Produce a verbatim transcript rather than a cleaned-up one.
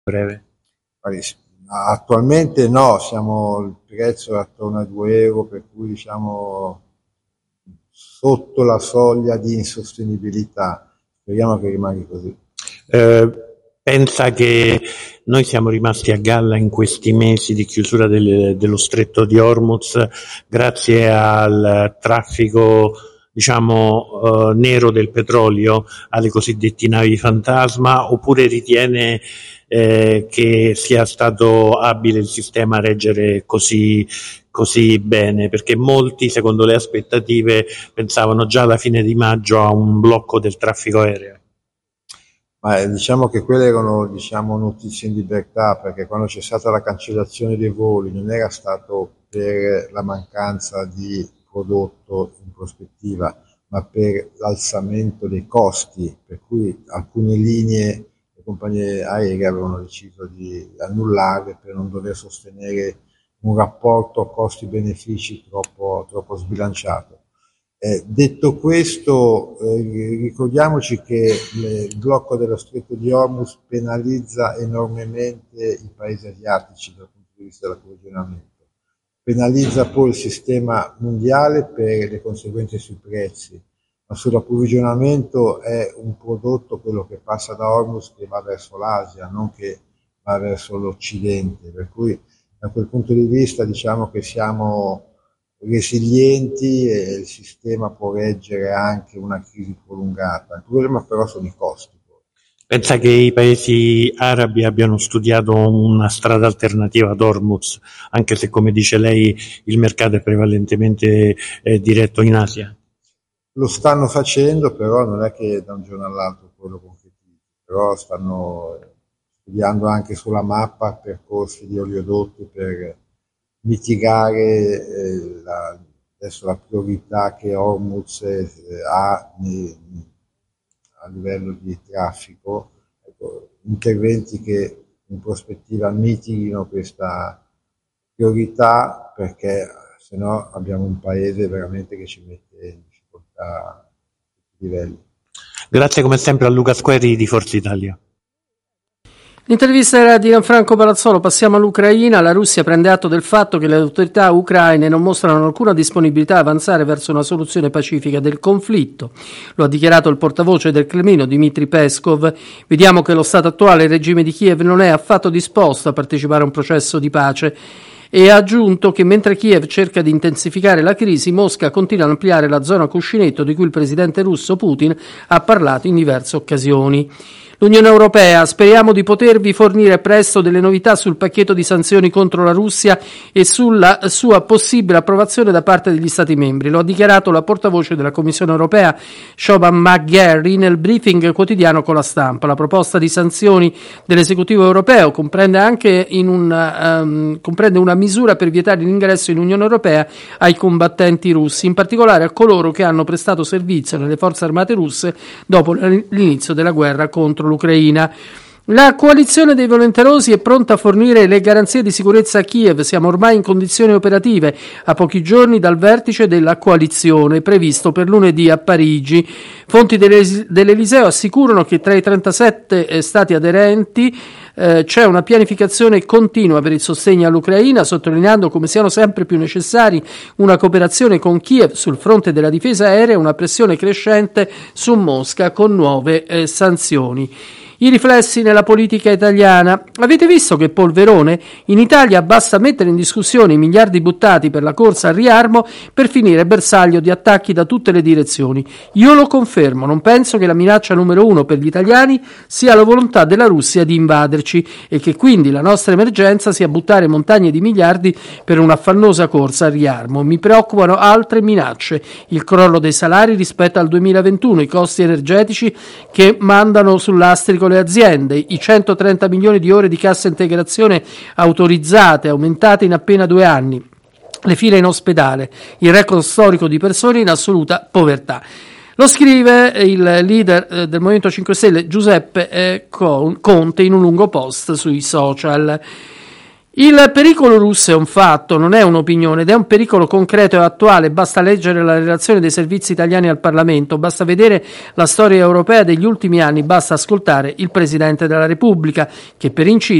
breve? Attualmente no, siamo, il prezzo è attorno a due euro, per cui diciamo sotto la soglia di insostenibilità. Speriamo che rimanga così. Eh, pensa che noi siamo rimasti a galla in questi mesi di chiusura del, dello stretto di Hormuz grazie al traffico, diciamo, eh, nero del petrolio, alle cosiddette navi fantasma, oppure ritiene eh, che sia stato abile il sistema a reggere così, così bene? Perché molti, secondo le aspettative, pensavano già alla fine di maggio a un blocco del traffico aereo. Ma diciamo che quelle erano, diciamo, notizie in libertà, perché quando c'è stata la cancellazione dei voli non era stato per la mancanza di prodotto in prospettiva, ma per l'alzamento dei costi, per cui alcune linee, le compagnie aeree avevano deciso di annullarle per non dover sostenere un rapporto costi-benefici troppo, troppo sbilanciato. Eh, detto questo, eh, ricordiamoci che il blocco dello stretto di Hormuz penalizza enormemente i paesi asiatici dal punto di vista dell'approvvigionamento, penalizza poi il sistema mondiale per le conseguenze sui prezzi, ma sull'approvvigionamento è un prodotto, quello che passa da Hormuz, che va verso l'Asia, non che va verso l'Occidente, per cui da quel punto di vista diciamo che siamo resilienti e il sistema può reggere anche una crisi prolungata. Il problema però sono i costi. Pensa che i paesi arabi abbiano studiato una strada alternativa ad Hormuz, anche se, come dice lei, il mercato è prevalentemente eh, diretto in Asia? Lo stanno facendo, però non è che da un giorno all'altro poi lo concretizzano, però stanno studiando anche sulla mappa percorsi di oleodotti per mitigare eh, la, adesso la priorità che Hormuz eh, ha nei, a livello di traffico, ecco, interventi che in prospettiva mitighino questa priorità, perché se no abbiamo un paese veramente che ci mette in difficoltà a tutti i livelli. Grazie come sempre a Luca Squeri di Forza Italia. L'intervista era di Gianfranco Palazzolo. Passiamo all'Ucraina. La Russia prende atto del fatto che le autorità ucraine non mostrano alcuna disponibilità ad avanzare verso una soluzione pacifica del conflitto. Lo ha dichiarato il portavoce del Cremlino, Dmitry Peskov. Vediamo che lo stato attuale, il regime di Kiev, non è affatto disposto a partecipare a un processo di pace. E ha aggiunto che mentre Kiev cerca di intensificare la crisi, Mosca continua ad ampliare la zona cuscinetto di cui il presidente russo Putin ha parlato in diverse occasioni. L'Unione Europea: speriamo di potervi fornire presto delle novità sul pacchetto di sanzioni contro la Russia e sulla sua possibile approvazione da parte degli Stati membri. Lo ha dichiarato la portavoce della Commissione Europea, Siobhan McGarry, nel briefing quotidiano con la stampa. La proposta di sanzioni dell'esecutivo europeo comprende anche in una, um, comprende una misura per vietare l'ingresso in Unione Europea ai combattenti russi, in particolare a coloro che hanno prestato servizio nelle forze armate russe dopo l'inizio della guerra contro l'Ucraina. La coalizione dei volenterosi è pronta a fornire le garanzie di sicurezza a Kiev. Siamo ormai in condizioni operative, a pochi giorni dal vertice della coalizione previsto per lunedì a Parigi. Fonti dell'Eliseo assicurano che tra i trentasette stati aderenti eh, c'è una pianificazione continua per il sostegno all'Ucraina, sottolineando come siano sempre più necessari una cooperazione con Kiev sul fronte della difesa aerea e una pressione crescente su Mosca con nuove eh, sanzioni. I riflessi nella politica italiana. Avete visto che polverone? In Italia basta mettere in discussione i miliardi buttati per la corsa al riarmo per finire bersaglio di attacchi da tutte le direzioni. Io lo confermo, non penso che la minaccia numero uno per gli italiani sia la volontà della Russia di invaderci e che quindi la nostra emergenza sia buttare montagne di miliardi per un'affannosa corsa al riarmo. Mi preoccupano altre minacce: il crollo dei salari rispetto al duemilaventuno, i costi energetici che mandano sul lastrico le aziende, i centotrenta milioni di ore di cassa integrazione autorizzate, aumentate in appena due anni, le file in ospedale, il record storico di persone in assoluta povertà. Lo scrive il leader del Movimento cinque Stelle Giuseppe Conte in un lungo post sui social. Il pericolo russo è un fatto, non è un'opinione, ed è un pericolo concreto e attuale. Basta leggere la relazione dei servizi italiani al Parlamento, basta vedere la storia europea degli ultimi anni, basta ascoltare il Presidente della Repubblica, che per inciso